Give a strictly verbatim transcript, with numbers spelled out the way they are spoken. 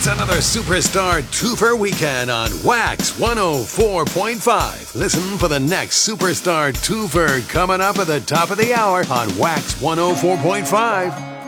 another Superstar Twofer weekend on Wax one oh four point five. Listen for the next Superstar Twofer coming up at the top of the hour on Wax one oh four point five.